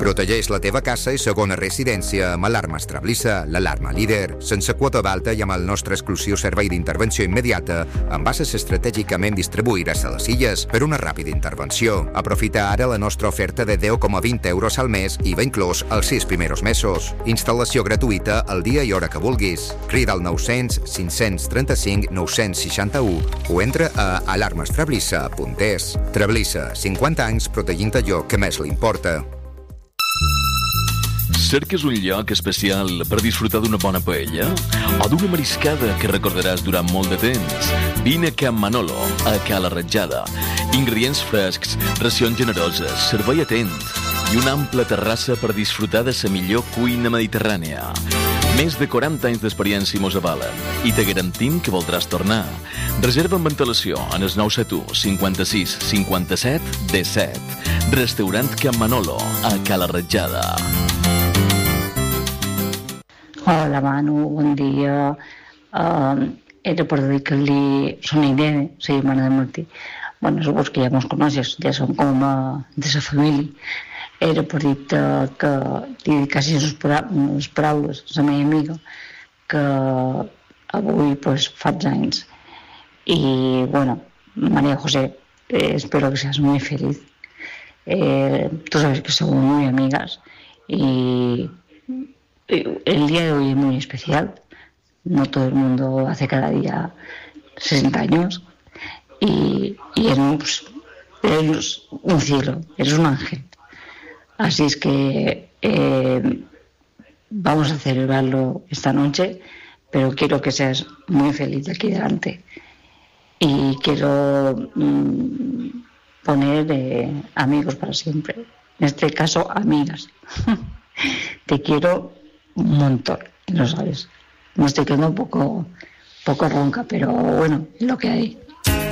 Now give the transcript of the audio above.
Protegeix la teva casa i segona residència amb Alarma Estrablissa, l'alarma líder, sense quota d'alta i amb el nostre exclusiu servei d'intervenció immediata amb bases estratègicament distribuïdes a les illes per una ràpida intervenció. Aprofita ara la nostra oferta de 10,20 euros al mes i va inclòs els 6 primers mesos. Instal·lació gratuïta el dia i hora que vulguis. Crida al 900 535 961 o entra a alarmaestrablissa.es. Trablissa, 50 anys protegint allò que més li importa. Cerques un lloc especial per disfrutar d'una bona paella? O d'una mariscada que recordaràs durant molt de temps? Vine a Can Manolo, a Cala Ratjada. Ingredients frescs, racions generoses, servei atent i una ampla terrassa per disfrutar de la millor cuina mediterrània. Més de 40 anys d'experiència mos avalen i te garantim que voldràs tornar. Reserva amb antelació en el 971 56 57 17. Restaurant Can Manolo, a Cala Ratjada. Hola Manu, bon dia. Era per dedicar-li una idea, soy hermana de Martí. Bueno, supongo que ja mos conoces, ja som com de la família. Era per dir que li dedicassis les paraules a la meva amiga, que avui pues, faig anys. Y bueno, María José, espero que seas muy feliz. Tú sabes que somos muy amigas y el día de hoy es muy especial. No todo el mundo hace cada día 60 años y eres un cielo, eres un ángel. Así es que vamos a celebrarlo esta noche, pero quiero que seas muy feliz de aquí adelante. Y quiero poner amigos para siempre. En este caso, amigas. Te quiero un montón, lo sabes. Me estoy quedando un poco ronca, pero bueno, es lo que hay.